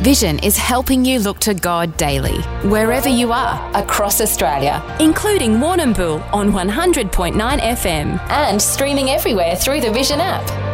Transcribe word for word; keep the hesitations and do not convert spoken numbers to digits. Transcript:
Vision is helping you look to God daily, wherever you are, across Australia, including Warrnambool on one hundred point nine F M and streaming everywhere through the Vision app.